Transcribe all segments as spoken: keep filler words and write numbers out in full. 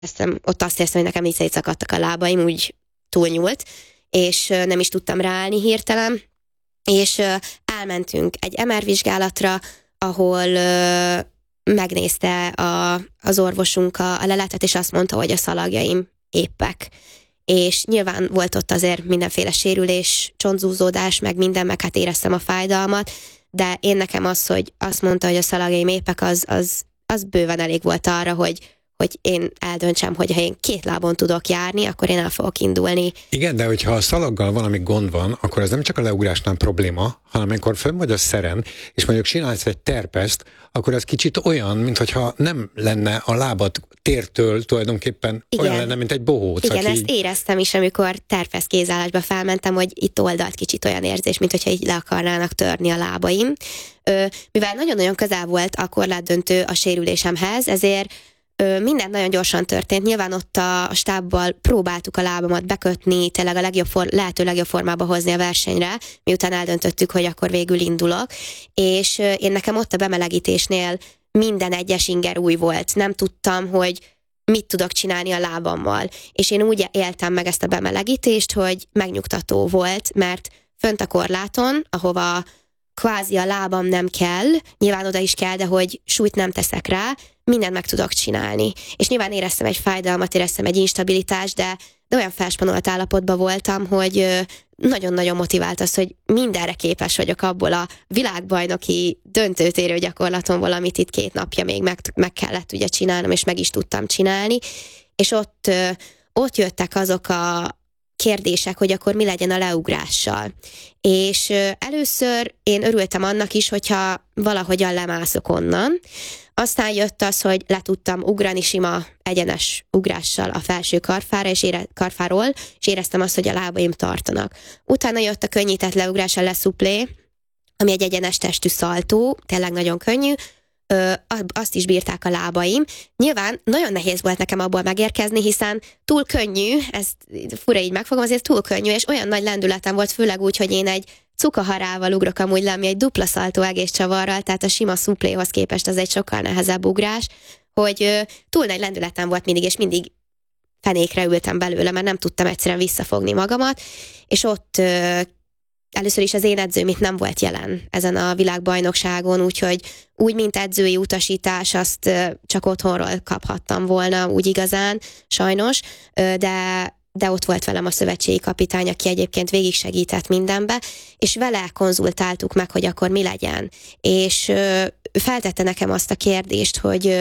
éreztem, ott azt éreztem, hogy nekem így szétszakadtak a lábaim, úgy túlnyúlt, és nem is tudtam ráállni hirtelen, és elmentünk egy em er vizsgálatra, ahol megnézte a, az orvosunk a, a leletet, és azt mondta, hogy a szalagjaim éppek. És nyilván volt ott azért mindenféle sérülés, csontzúzódás, meg minden, meg hát éreztem a fájdalmat, de én nekem az, hogy azt mondta, hogy a szalagjaim éppek, az, az, az bőven elég volt arra, hogy hogy én eldöntsem, hogy ha én két lábon tudok járni, akkor én el fogok indulni. Igen, de hogyha a szalaggal valami gond van, akkor ez nem csak a leugrásnál probléma, hanem amikor fönn vagy a szeren, és mondjuk csinálsz egy terpeszt, akkor ez kicsit olyan, mintha nem lenne a lábad tértől tulajdonképpen igen. Olyan lenne, mint egy bohóc. Igen, ezt így... éreztem is, amikor terpesz kézállásba felmentem, hogy itt oldalt kicsit olyan érzés, mint hogyha így le akarnának törni a lábaim. Ö, mivel nagyon-nagyon közel volt a korlátdöntő a sérülésemhez, ezért minden nagyon gyorsan történt. Nyilván ott a stábbal próbáltuk a lábamat bekötni, tényleg a legjobb for- lehető legjobb formába hozni a versenyre, miután eldöntöttük, hogy akkor végül indulok. És én nekem ott a bemelegítésnél minden egyes inger új volt. Nem tudtam, hogy mit tudok csinálni a lábammal. És én úgy éltem meg ezt a bemelegítést, hogy megnyugtató volt, mert fönt a korláton, ahova kvázi a lábam nem kell, nyilván oda is kell, de hogy súlyt nem teszek rá, mindent meg tudok csinálni. És nyilván éreztem egy fájdalmat, éreztem egy instabilitást, de, de olyan felspanolt állapotban voltam, hogy nagyon-nagyon motivált az, hogy mindenre képes vagyok abból a világbajnoki döntőtérő gyakorlatomból, amit itt két napja még meg, meg kellett ugye csinálnom, és meg is tudtam csinálni. És ott, ott jöttek azok a kérdések, hogy akkor mi legyen a leugrással. És először én örültem annak is, hogyha valahogyan lemászok onnan. Aztán jött az, hogy le tudtam ugrani sima egyenes ugrással a felső karfára, és ére, karfáról, és éreztem azt, hogy a lábaim tartanak. Utána jött a könnyített leugrás, a leszuplé, ami egy egyenes testű szaltó, tényleg nagyon könnyű, Ö, azt is bírták a lábaim. Nyilván nagyon nehéz volt nekem abból megérkezni, hiszen túl könnyű, ezt fura így megfogom, azért túl könnyű, és olyan nagy lendületem volt, főleg úgy, hogy én egy cukaharával ugrok amúgy le, ami egy dupla szaltó egész csavarral, tehát a sima szupléhoz képest az egy sokkal nehezebb ugrás, hogy ö, túl nagy lendületem volt mindig, és mindig fenékre ültem belőle, mert nem tudtam egyszerűen visszafogni magamat, és ott ö, először is az én edzőm itt nem volt jelen ezen a világbajnokságon, úgyhogy úgy, mint edzői utasítás, azt csak otthonról kaphattam volna, úgy igazán, sajnos, de, de ott volt velem a szövetségi kapitány, aki egyébként végig segített mindenbe, és vele konzultáltuk meg, hogy akkor mi legyen. És feltette nekem azt a kérdést, hogy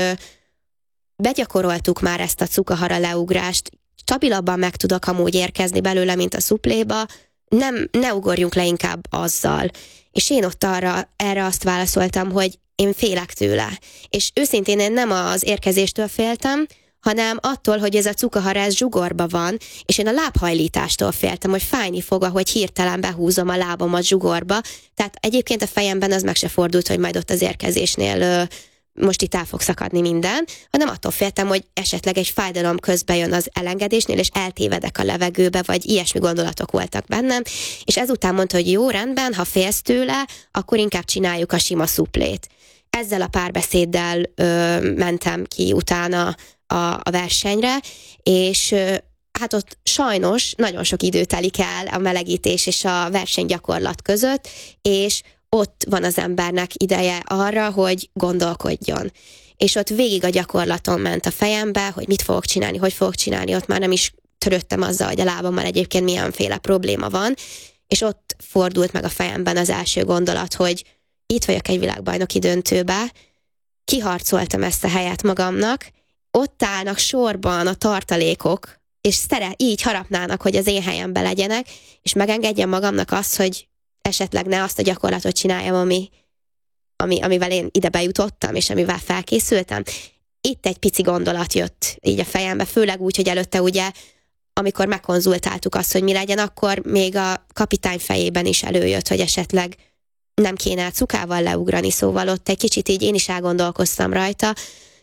begyakoroltuk már ezt a cukahara leugrást, stabilabban meg tudok amúgy érkezni belőle, mint a szupléba, nem, ne ugorjunk le inkább azzal. És én ott arra, erre azt válaszoltam, hogy én félek tőle. És őszintén én nem az érkezéstől féltem, hanem attól, hogy ez a cukahara ez zsugorba van, és én a lábhajlítástól féltem, hogy fájni fog, ahogy hirtelen behúzom a lábamat zsugorba. Tehát egyébként a fejemben az meg se fordult, hogy majd ott az érkezésnél most itt el fog szakadni minden, hanem attól féltem, hogy esetleg egy fájdalom közben jön az elengedésnél, és eltévedek a levegőbe, vagy ilyesmi gondolatok voltak bennem, és ezután mondta, hogy jó, rendben, ha félsz tőle, akkor inkább csináljuk a sima szuplét. Ezzel a párbeszéddel ö, mentem ki utána a, a versenyre, és ö, hát ott sajnos nagyon sok idő telik el a melegítés és a versenygyakorlat között, és ott van az embernek ideje arra, hogy gondolkodjon. És ott végig a gyakorlaton ment a fejembe, hogy mit fogok csinálni, hogy fogok csinálni, ott már nem is törődtem azzal, hogy a lábammal egyébként milyenféle probléma van, és ott fordult meg a fejemben az első gondolat, hogy itt vagyok egy világbajnoki döntőbe, kiharcoltam ezt a helyet magamnak, ott állnak sorban a tartalékok, és szere, így harapnának, hogy az én helyembe legyenek, és megengedjem magamnak azt, hogy esetleg ne azt a gyakorlatot csináljam, ami, ami, amivel én ide bejutottam, és amivel felkészültem. Itt egy pici gondolat jött így a fejembe, főleg úgy, hogy előtte ugye, amikor megkonzultáltuk azt, hogy mi legyen, akkor még a kapitány fejében is előjött, hogy esetleg nem kéne cukával leugrani, szóval ott egy kicsit így én is elgondolkoztam rajta,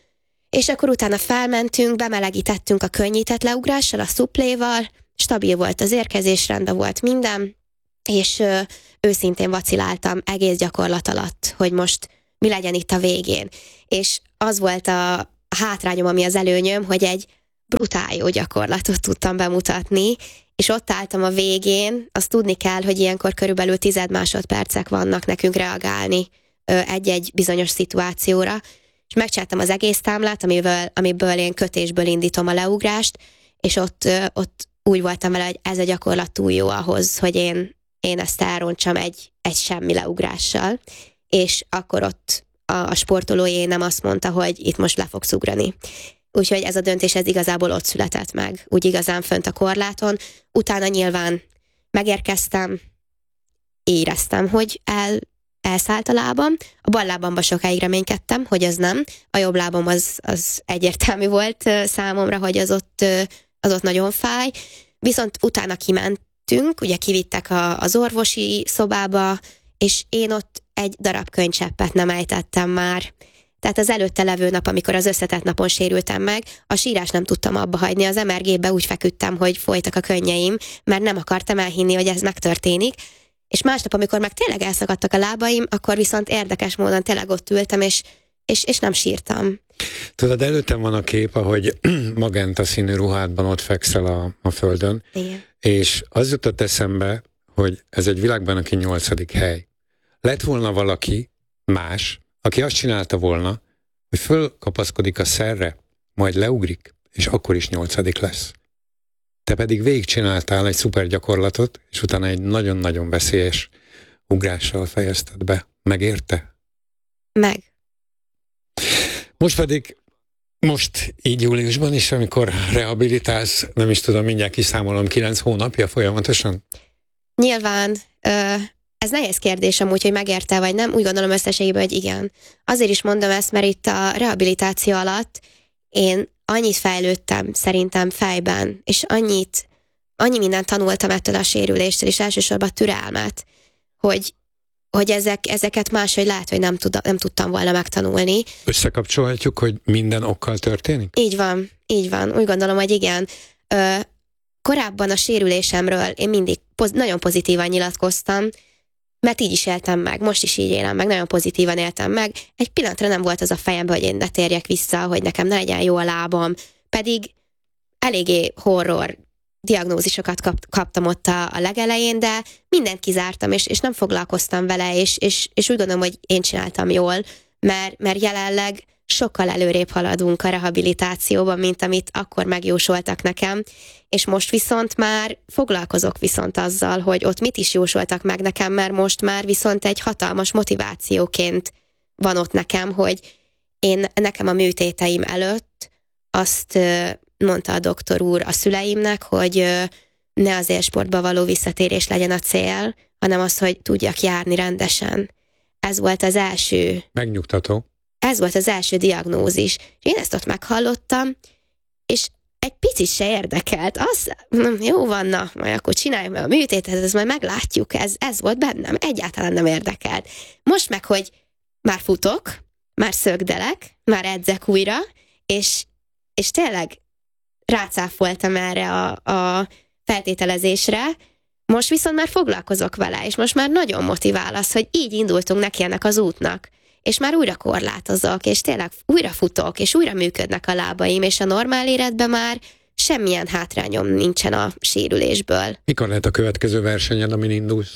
és akkor utána felmentünk, bemelegítettünk a könnyített leugrással, a szupléval, stabil volt az érkezés, rendben volt minden, és ö, őszintén vaciláltam egész gyakorlat alatt, hogy most mi legyen itt a végén. És az volt a hátrányom, ami az előnyöm, hogy egy brutál jó gyakorlatot tudtam bemutatni, és ott álltam a végén, azt tudni kell, hogy ilyenkor körülbelül tized másodpercek vannak nekünk reagálni egy-egy bizonyos szituációra, és megcsináltam az egész támlát, amiből, amiből én kötésből indítom a leugrást, és ott, ott úgy voltam vele, hogy ez a gyakorlat túl jó ahhoz, hogy én, én ezt elrontsam egy, egy semmi leugrással, és akkor ott a, a sportolójé nem azt mondta, hogy itt most le fogsz ugrani. Úgyhogy ez a döntés ez igazából ott született meg, úgy igazán fönt a korláton. Utána nyilván megérkeztem, éreztem, hogy el, elszállt a lábam. A bal lábamba sokáig reménykedtem, hogy az nem. A jobb lábam az, az egyértelmű volt számomra, hogy az ott, az ott nagyon fáj. Viszont utána kimentünk, ugye kivittek a, az orvosi szobába, és én ott egy darab könycseppet nem ejtettem már. Tehát az előtte levő nap, amikor az összetett napon sérültem meg, a sírás nem tudtam abba hagyni, az em er gé-be úgy feküdtem, hogy folytak a könnyeim, mert nem akartam elhinni, hogy ez megtörténik. És másnap, amikor meg tényleg elszakadtak a lábaim, akkor viszont érdekes módon tényleg ott ültem, és, és, és nem sírtam. Tudod, előttem van a kép, ahogy magenta színű ruhádban ott fekszel a, a földön, igen. És az jutott eszembe, hogy ez egy világbajnoki nyolcadik hely. Lett volna valaki más, aki azt csinálta volna, hogy fölkapaszkodik a szerre, majd leugrik, és akkor is nyolcadik lesz. Te pedig végigcsináltál egy szuper gyakorlatot, és utána egy nagyon-nagyon veszélyes ugrással fejezted be. Megérte? Meg. Most pedig, most így júliusban is, amikor rehabilitálsz, nem is tudom, mindjárt kiszámolom, kilenc hónapja folyamatosan? Nyilván... Ö- Ez nehéz kérdés amúgy, hogy megérte vagy nem, úgy gondolom összességében, hogy igen. Azért is mondom ezt, mert itt a rehabilitáció alatt én annyit fejlődtem szerintem fejben, és annyit, annyi mindent tanultam ettől a sérüléstől, és elsősorban türelmet, hogy, hogy ezek, ezeket máshogy lehet, hogy nem, tud, nem tudtam volna megtanulni. Összekapcsolhatjuk, hogy minden okkal történik? Így van, így van. Úgy gondolom, hogy igen. Ö, korábban a sérülésemről én mindig poz- nagyon pozitívan nyilatkoztam, mert így is éltem meg, most is így élem meg, nagyon pozitívan éltem meg. Egy pillanatra nem volt az a fejemben, hogy én ne térjek vissza, hogy nekem ne legyen jó a lábam, pedig eléggé horror diagnózisokat kap, kaptam ott a, a legelején, de mindent kizártam, és, és nem foglalkoztam vele, és, és, és úgy gondolom, hogy én csináltam jól, mert, mert jelenleg sokkal előrébb haladunk a rehabilitációban, mint amit akkor megjósoltak nekem, és most viszont már foglalkozok viszont azzal, hogy ott mit is jósoltak meg nekem, mert most már viszont egy hatalmas motivációként van ott nekem, hogy én nekem a műtéteim előtt azt mondta a doktor úr a szüleimnek, hogy ne az élsportba való visszatérés legyen a cél, hanem az, hogy tudjak járni rendesen. Ez volt az első... Megnyugtató. Ez volt az első diagnózis. Én ezt ott meghallottam, és egy picit se érdekelt. Az, jó van, na, majd akkor csináljuk meg a műtétet, ezt majd meglátjuk. Ez, ez volt bennem, egyáltalán nem érdekelt. Most meg, hogy már futok, már szögdelek, már edzek újra, és, és tényleg rácáfoltam erre a, a feltételezésre, most viszont már foglalkozok vele, és most már nagyon motivál az, hogy így indultunk neki ennek az útnak. És már újra korlátozok, és tényleg újra futok, és újra működnek a lábaim, és a normál életben már semmilyen hátrányom nincsen a sérülésből. Mikor lehet a következő versenyed, amin indulsz?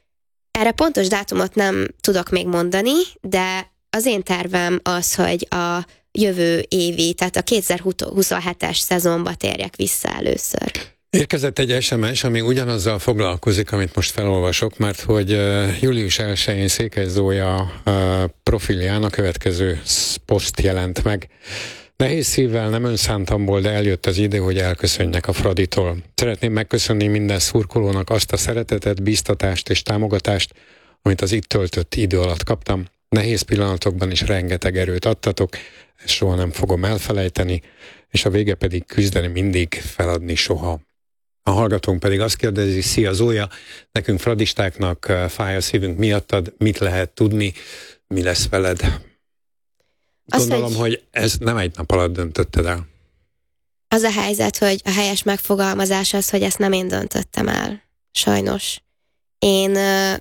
Erre pontos dátumot nem tudok még mondani, de az én tervem az, hogy a jövő évi, tehát a kétezer-huszonhetes szezonba térjek vissza először. Érkezett egy es em es, ami ugyanazzal foglalkozik, amit most felolvasok, mert hogy uh, július elsején Székely Zója uh, profilján a következő poszt jelent meg. Nehéz szívvel, nem önszántamból, de eljött az idő, hogy elköszönjek a Fraditól. Szeretném megköszönni minden szurkolónak azt a szeretetet, bíztatást és támogatást, amit az itt töltött idő alatt kaptam. Nehéz pillanatokban is rengeteg erőt adtatok, ezt soha nem fogom elfelejteni, és a vége pedig küzdeni mindig, feladni soha. A hallgatónk pedig azt kérdezi, szia Zója, nekünk fradistáknak fáj a szívünk miattad, mit lehet tudni, mi lesz veled? Gondolom, azt, hogy... hogy ez nem egy nap alatt döntötted el. Az a helyzet, hogy a helyes megfogalmazás az, hogy ezt nem én döntöttem el. Sajnos. Én,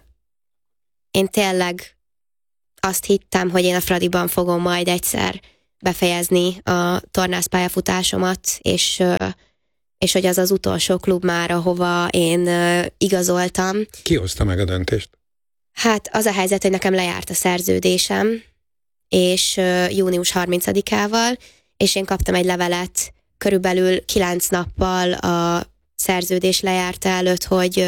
én tényleg azt hittem, hogy én a Fradiban fogom majd egyszer befejezni a tornászpályafutásomat, és, és hogy az az utolsó klub már, ahova én igazoltam. Ki hozta meg a döntést? Hát az a helyzet, hogy nekem lejárt a szerződésem, és június harmincadikával, és én kaptam egy levelet körülbelül kilenc nappal a szerződés lejárta előtt, hogy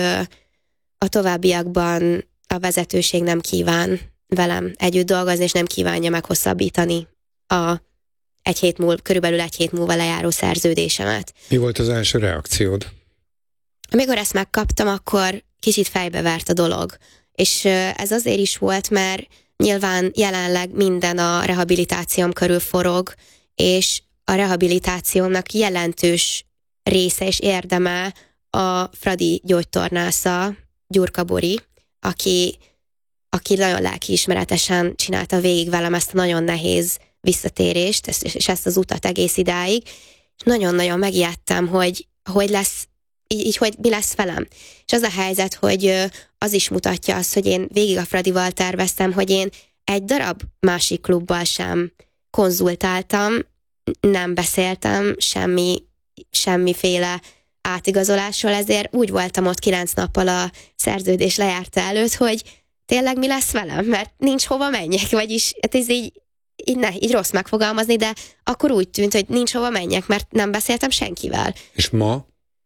a továbbiakban a vezetőség nem kíván velem együtt dolgozni, és nem kívánja meghosszabbítani a egy hét múlva, körülbelül egy hét múlva lejáró szerződésemet. Mi volt az első reakciód? Amikor ezt megkaptam, akkor kicsit fejbevert a dolog. És ez azért is volt, mert nyilván jelenleg minden a rehabilitációm körül forog, és a rehabilitációmnak jelentős része és érdeme a Fradi gyógytornásza, Gyurka Bori, aki, aki nagyon lelkiismeretesen csinálta végig velem ezt a nagyon nehéz visszatérést, és ezt az utat egész idáig. Nagyon-nagyon megijedtem, hogy, hogy lesz, így, így hogy mi lesz velem. És az a helyzet, hogy az is mutatja azt, hogy én végig a Fradival terveztem, hogy én egy darab másik klubbal sem konzultáltam, nem beszéltem semmi, semmiféle átigazolásról, ezért úgy voltam ott kilenc nappal a szerződés lejárta előtt, hogy tényleg mi lesz velem, mert nincs hova menjek, vagyis hát ez így, így, ne, így rossz megfogalmazni, de akkor úgy tűnt, hogy nincs hova menjek, mert nem beszéltem senkivel. És ma?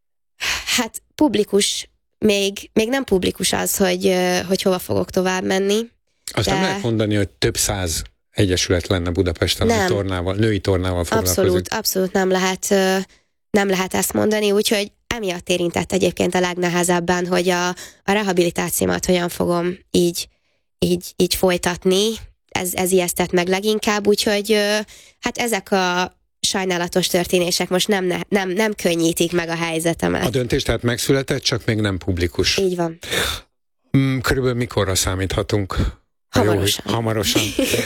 Hát publikus, még, még nem publikus az, hogy, hogy hova fogok tovább menni. Azt de... nem lehet mondani, hogy több száz egyesület lenne Budapesten, ami tornával, női tornával foglalkozik. Abszolút, abszolút nem lehet, nem lehet ezt mondani, úgyhogy emiatt érintett egyébként a legnehezebben, hogy a, a rehabilitációmat hogyan fogom így, így, így folytatni. Ez, ez ijesztett meg leginkább, úgyhogy hát ezek a sajnálatos történések most nem, ne, nem, nem könnyítik meg a helyzetemet. A döntés tehát megszületett, csak még nem publikus. Így van. Körülbelül mikorra számíthatunk? Hamarosan. Jó, hamarosan.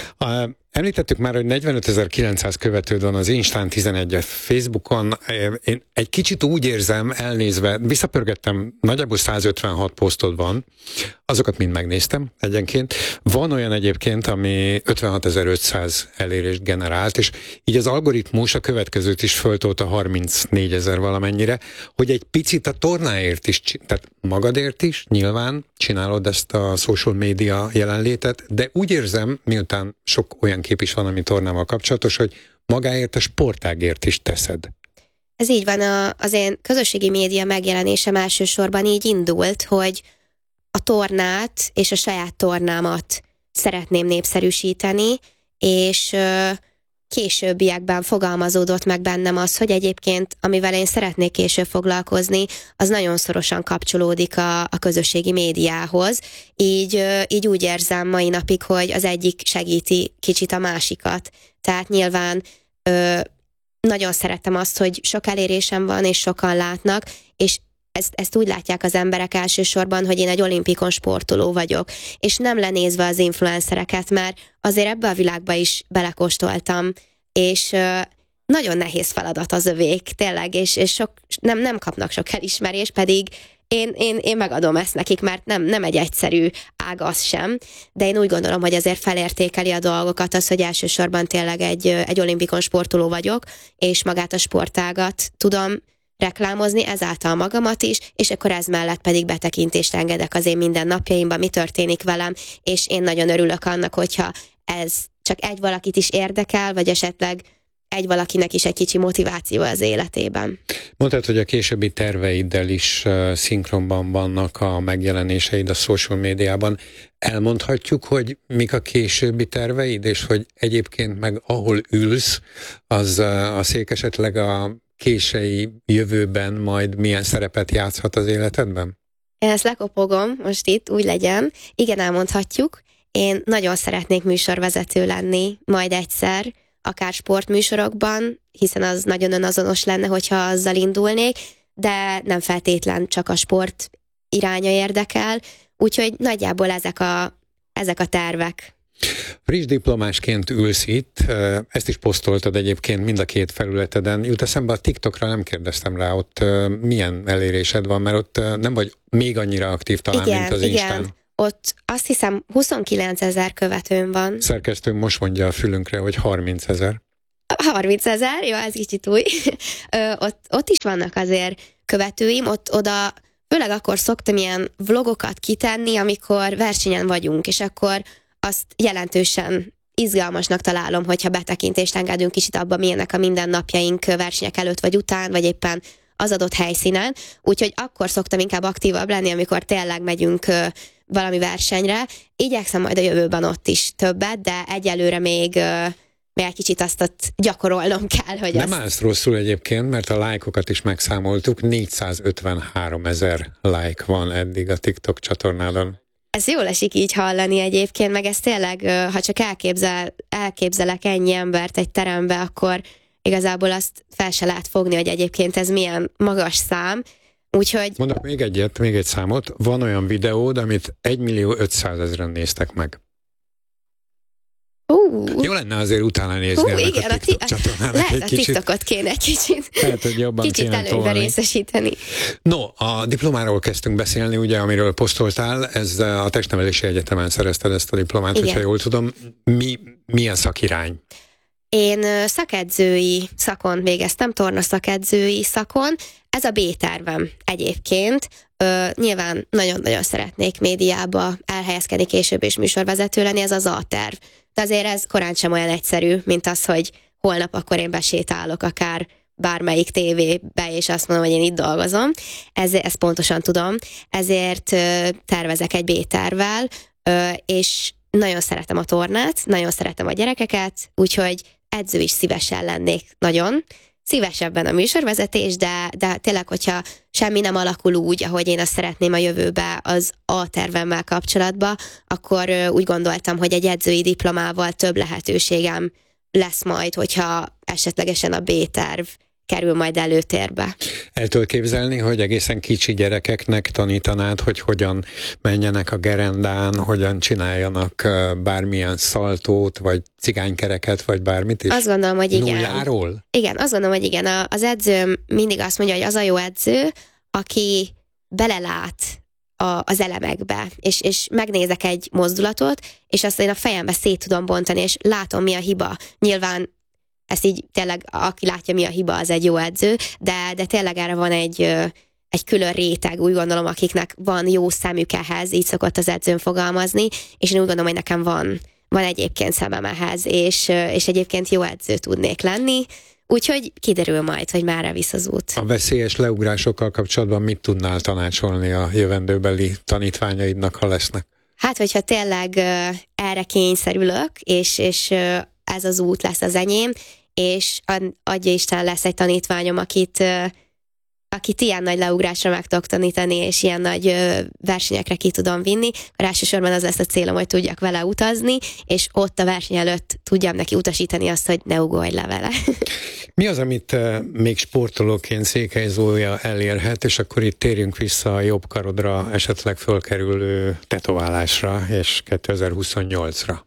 Említettük már, hogy negyvenötezer-kilencszáz követőd van az Instán tizenegy Facebookon. Én egy kicsit úgy érzem, elnézve, visszapörgettem, nagyjából százötvenhat posztod van, azokat mind megnéztem egyenként. Van olyan egyébként, ami ötvenhatezer-ötszáz elérést generált, és így az algoritmus a következőt is föltolta harmincnégyezer valamennyire, hogy egy picit a tornáért is, tehát magadért is, nyilván csinálod ezt a social media jelenlétet, de úgy érzem, miután sok olyan kép is van, ami tornával kapcsolatos, hogy magáért a sportágért is teszed. Ez így van, a, az én közösségi média megjelenésem elsősorban így indult, hogy a tornát és a saját tornámat szeretném népszerűsíteni, és ö, későbbiekben fogalmazódott meg bennem az, hogy egyébként, amivel én szeretnék később foglalkozni, az nagyon szorosan kapcsolódik a, a közösségi médiához. Így, ö, így úgy érzem mai napig, hogy az egyik segíti kicsit a másikat. Tehát nyilván ö, nagyon szeretem azt, hogy sok elérésem van, és sokan látnak, és Ezt, ezt úgy látják az emberek elsősorban, hogy én egy olimpikon sportoló vagyok, és nem lenézve az influencereket, mert azért ebbe a világba is belekóstoltam, és uh, nagyon nehéz feladat az övék, tényleg, és, és sok, nem, nem kapnak sok elismerést, pedig én, én, én megadom ezt nekik, mert nem, nem egy egyszerű ág az sem, de én úgy gondolom, hogy azért felértékeli a dolgokat az, hogy elsősorban tényleg egy, egy olimpikon sportoló vagyok, és magát a sportágat tudom reklámozni, ezáltal magamat is, és akkor ez mellett pedig betekintést engedek az én mindennapjaimban, mi történik velem, és én nagyon örülök annak, hogyha ez csak egy valakit is érdekel, vagy esetleg egy valakinek is egy kicsi motiváció az életében. Mondtad, hogy a későbbi terveiddel is uh, szinkronban vannak a megjelenéseid a social médiában. Elmondhatjuk, hogy mik a későbbi terveid, és hogy egyébként meg ahol ülsz, az uh, a szék esetleg a késői jövőben majd milyen szerepet játszhat az életedben? Én ezt lekopogom most itt, úgy legyen. Igen, elmondhatjuk. Én nagyon szeretnék műsorvezető lenni, majd egyszer, akár sportműsorokban, hiszen az nagyon önazonos lenne, hogyha azzal indulnék, de nem feltétlen csak a sport iránya érdekel, úgyhogy nagyjából ezek a, ezek a tervek. Friss diplomásként ülsz itt, ezt is posztoltad egyébként mind a két felületeden. Jut eszembe, a TikTokra nem kérdeztem rá, ott milyen elérésed van, mert ott nem vagy még annyira aktív talán, igen, mint az igen. Instán. Ott azt hiszem huszonkilencezer követőm van. Szerkesztőm most mondja a fülünkre, hogy harmincezer. harmincezer, jó, ez kicsit új. Ö, ott, ott is vannak azért követőim, ott oda főleg akkor szoktam ilyen vlogokat kitenni, amikor versenyen vagyunk, és akkor azt jelentősen izgalmasnak találom, hogyha betekintést engedünk kicsit abba, milyenek a mindennapjaink versenyek előtt vagy után, vagy éppen az adott helyszínen. Úgyhogy akkor szoktam inkább aktívabb lenni, amikor tényleg megyünk valami versenyre. Igyekszem majd a jövőben ott is többet, de egyelőre még, még egy kicsit azt ott gyakorolnom kell. Hogy Nem azt... állsz rosszul egyébként, mert a lájkokat is megszámoltuk. négyszázötvenhárom ezer like van eddig a TikTok csatornádon. Ez jól esik így hallani egyébként, meg ez tényleg, ha csak elképzel, elképzelek ennyi embert egy terembe, akkor igazából azt fel se lehet fogni, hogy egyébként ez milyen magas szám. Úgyhogy... Mondok még egyet, még egy számot. Van olyan videód, amit egymillió ötszázezren néztek meg. Uh, Jó lenne azért utána nézni uh, igen, a TikTok a csatornának lehet egy a kicsit. TikTokot kéne egy kicsit, Lehet, hogy jobban kicsit kéne előnybe tolni. részesíteni. No, a diplomáról kezdtünk beszélni, ugye, amiről posztoltál, ez a Testnevelési Egyetemen szerezted ezt a diplomát, Igen. hogyha jól tudom. Mi, milyen szakirány? Én szakedzői szakon végeztem, torna szakedzői szakon. Ez a B-tervem egyébként. Ö, nyilván nagyon-nagyon szeretnék médiába elhelyezkedni később és műsorvezető lenni, ez az A-terv. De azért ez korán sem olyan egyszerű, mint az, hogy holnap akkor én besétálok akár bármelyik tévébe, és azt mondom, hogy én itt dolgozom. Ez, ezt pontosan tudom. Ezért ö, tervezek egy B-tervvel, ö, és nagyon szeretem a tornát, nagyon szeretem a gyerekeket, úgyhogy edző is szívesen lennék nagyon. Szívesebben a műsorvezetés, de, de tényleg, hogyha semmi nem alakul úgy, ahogy én azt szeretném a jövőbe az A-tervemmel kapcsolatban, akkor ö, úgy gondoltam, hogy egy edzői diplomával több lehetőségem lesz majd, hogyha esetlegesen a B-terv kerül majd előtérbe. El tudod képzelni, hogy egészen kicsi gyerekeknek tanítanád, hogy hogyan menjenek a gerendán, hogyan csináljanak bármilyen szaltót, vagy cigánykereket, vagy bármit is? Azt gondolom, hogy igen. Nulláról? Igen, azt gondolom, hogy igen. A, az edzőm mindig azt mondja, hogy az a jó edző, aki belelát a, az elemekbe, és, és megnézek egy mozdulatot, és azt én a fejembe szét tudom bontani, és látom, mi a hiba. Nyilván ezt így tényleg, aki látja, mi a hiba, az egy jó edző, de, de tényleg erre van egy, egy külön réteg, úgy gondolom, akiknek van jó szemük ehhez, így szokott az edzőn fogalmazni, és én úgy gondolom, hogy nekem van, van egyébként szemem ehhez, és, és egyébként jó edző tudnék lenni, úgyhogy kiderül majd, hogy merre visz az út. A veszélyes leugrásokkal kapcsolatban mit tudnál tanácsolni a jövendőbeli tanítványaidnak, ha lesznek? Hát, hogyha tényleg uh, erre kényszerülök, és, és uh, ez az út lesz az enyém, és adja Isten lesz egy tanítványom, akit, akit ilyen nagy leugrásra meg tudok tanítani, és ilyen nagy versenyekre ki tudom vinni. Elsősorban az lesz a célom, hogy tudjak vele utazni, és ott a verseny előtt tudjam neki utasítani azt, hogy ne ugorj le vele. Mi az, amit még sportolóként Székely Zója elérhet, és akkor itt térjünk vissza a jobb karodra esetleg fölkerülő tetoválásra, és kétezer-huszonnyolcra?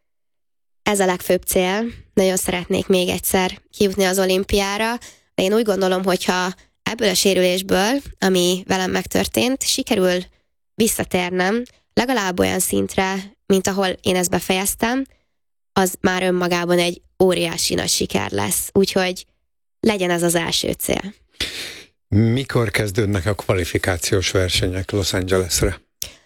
Ez a legfőbb cél. Nagyon szeretnék még egyszer kijutni az olimpiára, de én úgy gondolom, hogyha ebből a sérülésből, ami velem megtörtént, sikerül visszatérnem legalább olyan szintre, mint ahol én ezt befejeztem, az már önmagában egy óriási nagy siker lesz. Úgyhogy legyen ez az első cél. Mikor kezdődnek a kvalifikációs versenyek Los Angelesre?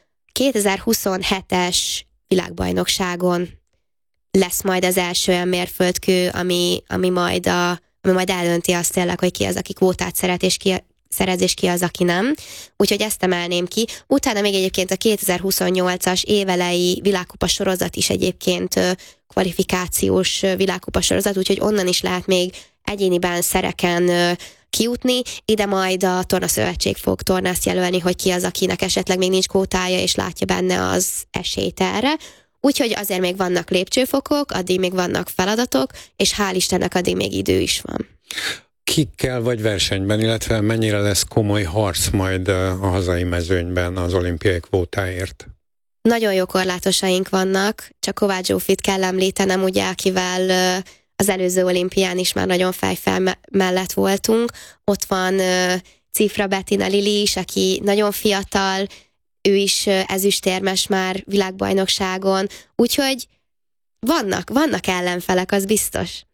kétezer-huszonhetes világbajnokságon lesz majd az első olyan mérföldkő, ami, ami, majd a, ami majd eldönti azt tényleg, hogy ki az, aki kvótát szeret, és ki, szerez, és ki az, aki nem. Úgyhogy ezt emelném ki. Utána még egyébként a kétezer-huszonnyolcas évelei világkupa sorozat is egyébként kvalifikációs világkupa sorozat, úgyhogy onnan is lehet még egyéniben szereken kijutni. Ide majd a tornaszövetség fog tornászt jelölni, hogy ki az, akinek esetleg még nincs kvótája, és látja benne az esélyt erre. Úgyhogy azért még vannak lépcsőfokok, addig még vannak feladatok, és hál' Istennek addig még idő is van. Kikkel vagy versenyben, illetve mennyire lesz komoly harc majd a hazai mezőnyben az olimpiai kvótáért? Nagyon jó korlátosaink vannak, csak Kovács Zsófit kell említenem, ugye, akivel az előző olimpián is már nagyon fejfel mellett voltunk. Ott van Cifra Bettina Lili is, aki nagyon fiatal, ő is ezüstérmes már világbajnokságon, úgyhogy vannak, vannak ellenfelek, az biztos.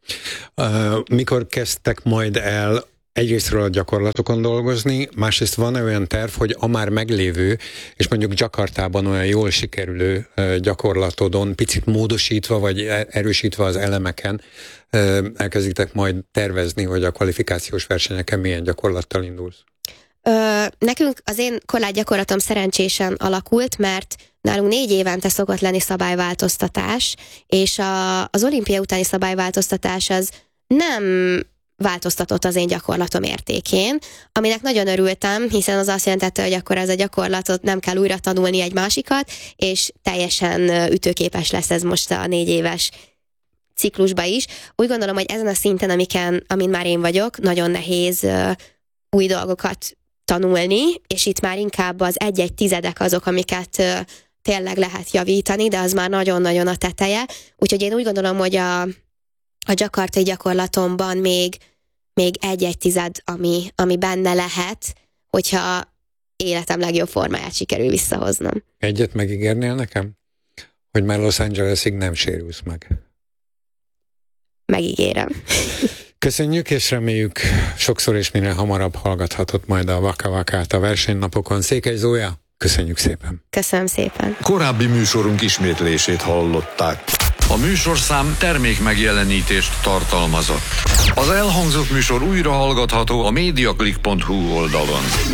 Mikor kezdtek majd el egyrésztről a gyakorlatokon dolgozni, másrészt van-e olyan terv, hogy a már meglévő, és mondjuk Jakartában olyan jól sikerülő gyakorlatodon, picit módosítva, vagy erősítve az elemeken, elkezditek majd tervezni, hogy a kvalifikációs versenyeken milyen gyakorlattal indulsz? Ö, nekünk az én korlátgyakorlatom szerencsésen alakult, mert nálunk négy évente szokott lenni szabályváltoztatás, és a, az olimpia utáni szabályváltoztatás az nem változtatott az én gyakorlatom értékén, aminek nagyon örültem, hiszen az azt jelentette, hogy akkor ez a gyakorlatot nem kell újra tanulni egy másikat, és teljesen ütőképes lesz ez most a négy éves ciklusba is. Úgy gondolom, hogy ezen a szinten, amiken, amin már én vagyok, nagyon nehéz uh, új dolgokat tanulni, és itt már inkább az egy-egy tizedek azok, amiket uh, tényleg lehet javítani, de az már nagyon-nagyon a teteje. Úgyhogy én úgy gondolom, hogy a, a jakartai gyakorlatomban még, még egy-egy tized, ami, ami benne lehet, hogyha életem legjobb formáját sikerül visszahoznom. Egyet megígérnél nekem? Hogy már Los Angelesig nem sérülsz meg. Megígérem. Köszönjük, és reméljük sokszor és minél hamarabb hallgathatott majd a Vaka Vakát a versenynapokon. Székely Zója, köszönjük szépen. Köszönöm szépen. Korábbi műsorunk ismétlését hallották. A műsorszám termék megjelenítést tartalmazott. Az elhangzott műsor újra hallgatható a mediaclick pont hu oldalon.